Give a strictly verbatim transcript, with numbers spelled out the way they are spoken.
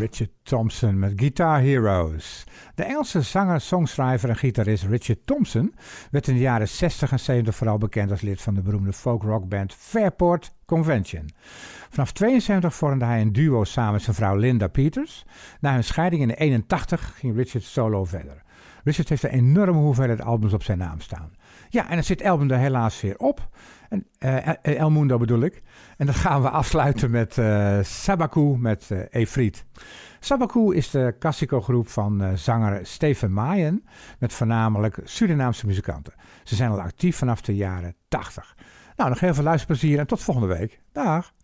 Richard Thompson met Guitar Heroes. De Engelse zanger, songschrijver en gitarist Richard Thompson werd in de jaren zestig en zeventig vooral bekend als lid van de beroemde folk-rockband Fairport Convention. Vanaf tweeënzeventig vormde hij een duo samen met zijn vrouw Linda Peters. Na hun scheiding in eenentachtig ging Richard solo verder. Richard heeft een enorme hoeveelheid albums op zijn naam staan. Ja, en dan zit Elmundo er helaas weer op. En, uh, El Mundo bedoel ik. En dat gaan we afsluiten met uh, Sabaku met uh, Efriet. Sabaku is de Cassico-groep van uh, zanger Steven Maaien met voornamelijk Surinaamse muzikanten. Ze zijn al actief vanaf de jaren tachtig. Nou, nog heel veel luisterplezier en tot volgende week. Dag!